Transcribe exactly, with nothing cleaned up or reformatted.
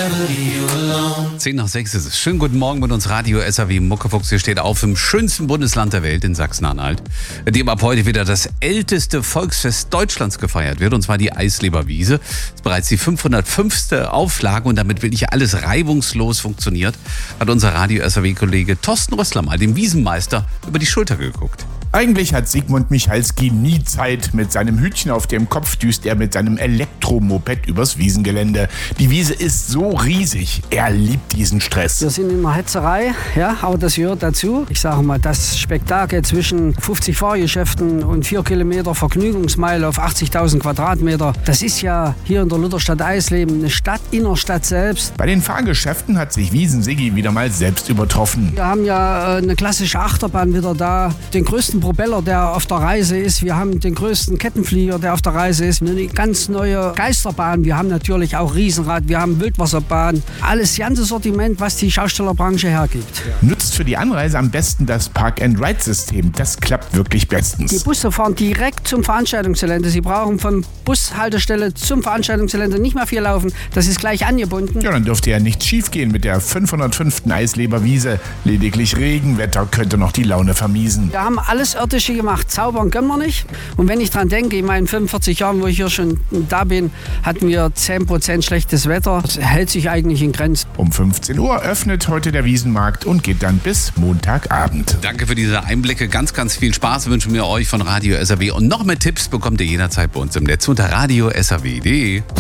Zehn nach sechs ist es. Schönen guten Morgen mit uns Radio S R W Muckefuchs. Hier steht auf im schönsten Bundesland der Welt, in Sachsen-Anhalt, in dem ab heute wieder das älteste Volksfest Deutschlands gefeiert wird, und zwar die Eisleberwiese. Das ist bereits die fünfhundertfünfte Auflage und damit wirklich alles reibungslos funktioniert, hat unser Radio S R W-Kollege Thorsten Rössler mal dem Wiesenmeister über die Schulter geguckt. Eigentlich hat Sigmund Michalski nie Zeit. Mit seinem Hütchen auf dem Kopf düst er mit seinem Elektromoped übers Wiesengelände. Die Wiese ist so riesig. Er liebt diesen Stress. Wir sind in einer Hetzerei, ja, aber das gehört dazu. Ich sage mal, das Spektakel zwischen fünfzig Fahrgeschäften und vier Kilometer Vergnügungsmeile auf achtzigtausend Quadratmeter, das ist ja hier in der Lutherstadt Eisleben eine Stadt in der Stadt selbst. Bei den Fahrgeschäften hat sich Wiesen-Siggi wieder mal selbst übertroffen. Wir haben ja eine klassische Achterbahn wieder da, den größten Propeller, der auf der Reise ist. Wir haben den größten Kettenflieger, der auf der Reise ist. Eine ganz neue Geisterbahn. Wir haben natürlich auch Riesenrad, wir haben Wildwasserbahn. Alles ganze Sortiment, was die Schaustellerbranche hergibt. Ja. Nutzt für die Anreise am besten das Park-and-Ride-System. Das klappt wirklich bestens. Die Busse fahren direkt zum Veranstaltungsgelände. Sie brauchen von Bushaltestelle zum Veranstaltungsgelände nicht mehr viel laufen. Das ist gleich angebunden. Ja, dann dürfte ja nichts schief gehen mit der fünfhundertfünften Eisleberwiese. Lediglich Regenwetter könnte noch die Laune vermiesen. Wir haben alles Irdische gemacht. Zaubern können wir nicht. Und wenn ich dran denke, in meinen fünfundvierzig Jahren, wo ich hier schon da bin, hatten wir zehn Prozent schlechtes Wetter. Das hält sich eigentlich in Grenzen. Um fünfzehn Uhr öffnet heute der Wiesenmarkt und geht dann bis Montagabend. Danke für diese Einblicke. Ganz, ganz viel Spaß wünschen wir euch von Radio S R W. Und noch mehr Tipps bekommt ihr jederzeit bei uns im Netz unter radio s r w punkt d e.